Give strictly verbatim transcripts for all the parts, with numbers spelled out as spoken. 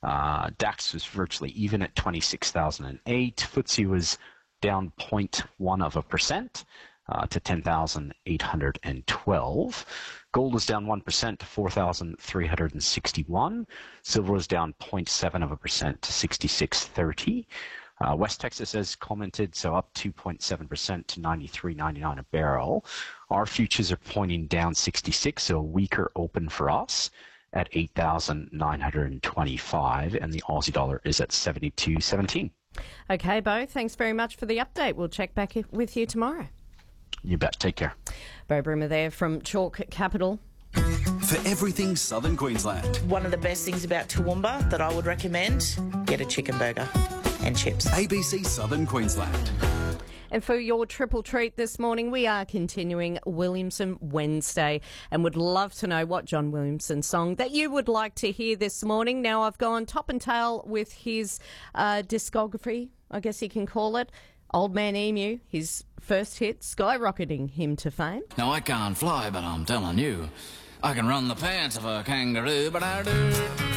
Uh, DAX was virtually even at twenty-six thousand eight. F T S E was down zero point one of a percent uh, to ten thousand eight hundred twelve. Gold was down one percent to four thousand three hundred sixty-one. Silver was down zero point seven of a percent to sixty-six thirty. Uh, West Texas has commented, so up two point seven percent to ninety-three ninety-nine a barrel. Our futures are pointing down sixty-six, so a weaker open for us at eight thousand nine hundred twenty-five, and the Aussie dollar is at seventy-two seventeen. Okay, Bo, thanks very much for the update. We'll check back with you tomorrow. You bet. Take care. Bo Brimmer there from Chalk Capital. For everything Southern Queensland. One of the best things about Toowoomba that I would recommend, get a chicken burger and chips. A B C Southern Queensland. And for your triple treat this morning, we are continuing Williamson Wednesday and would love to know what John Williamson song that you would like to hear this morning. Now, I've gone top and tail with his uh, discography, I guess you can call it. Old Man Emu, his first hit, skyrocketing him to fame. Now, I can't fly, but I'm telling you, I can run the pants of a kangaroo, but I do.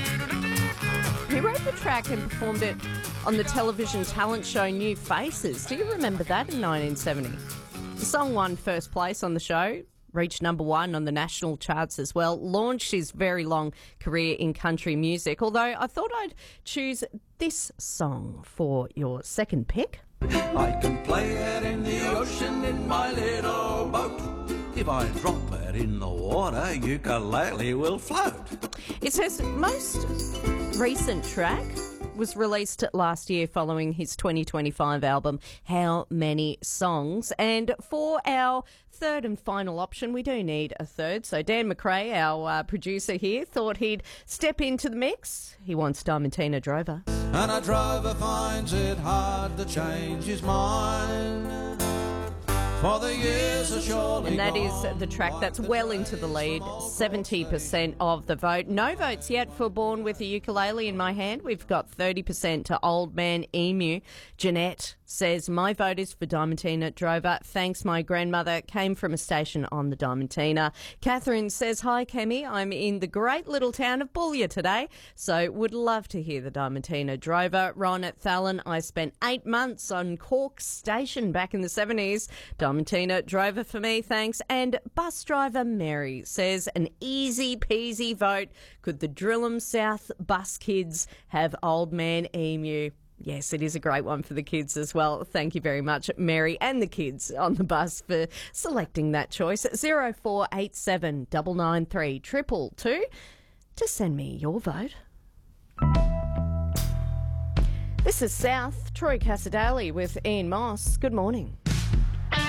He wrote the track and performed it on the television talent show New Faces. Do you remember that in nineteen seventy? The song won first place on the show, reached number one on the national charts as well, launched his very long career in country music, although I thought I'd choose this song for your second pick. I can play it in the ocean in my little boat. If I drop it in the water, ukulele will float. It's his most recent track. Was released last year following his twenty twenty-five album, How Many Songs? And for our third and final option, we do need a third. So Dan McRae, our uh, producer here, thought he'd step into the mix. He wants Diamantina Drover. And a drover finds it hard to change his mind. For the years are surely And that gone, is the track that's well into the lead, seventy percent of the vote. No votes yet for Born with a Ukulele in My Hand. We've got thirty percent to Old Man Emu. Jeanette says, my vote is for Diamantina Drover. Thanks, my grandmother came from a station on the Diamantina. Catherine says, hi, Kemi. I'm in the great little town of Boulia today, so would love to hear the Diamantina Drover. Ron at Thallon, I spent eight months on Cork Station back in the seventies. Diamantina Drover for me, thanks. And bus driver Mary says, an easy peasy vote. Could the Drillham South bus kids have Old Man Emu? Yes, it is a great one for the kids as well. Thank you very much, Mary, and the kids on the bus for selecting that choice. zero four eight seven nine nine three two two two to send me your vote. This is South, Troy Casadale with Ian Moss. Good morning.